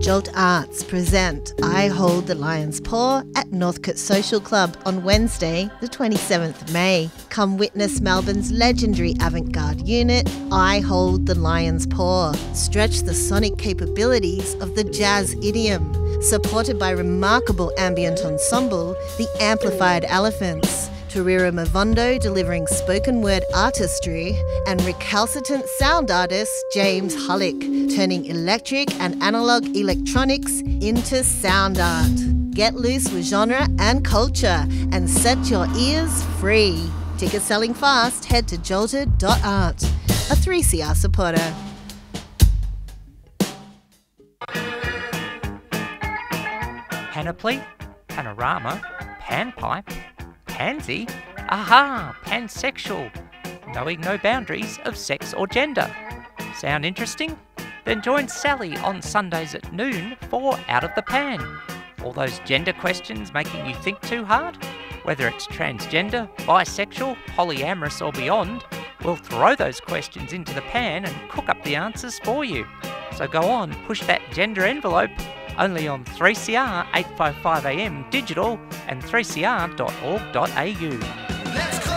Jolt Arts present I Hold the Lion's Paw at Northcote Social Club on Wednesday, the 27th of May. Come witness Melbourne's legendary avant-garde unit, I Hold the Lion's Paw. Stretch the sonic capabilities of the jazz idiom. Supported by remarkable ambient ensemble, the Amplified Elephants. Tarira Mavondo delivering spoken word artistry, and recalcitrant sound artist James Hullick turning electric and analog electronics into sound art. Get loose with genre and culture and set your ears free. Tickets selling fast, head to jolted.art. A 3CR supporter. Panoply, panorama, panpipe, pansy, aha, pansexual, knowing no boundaries of sex or gender. Sound interesting? Then join Sally on Sundays at noon for Out of the Pan. All those gender questions making you think too hard? Whether it's transgender, bisexual, polyamorous or beyond, we'll throw those questions into the pan and cook up the answers for you. So go on, push that gender envelope. Only on 3CR 855am digital and 3cr.org.au.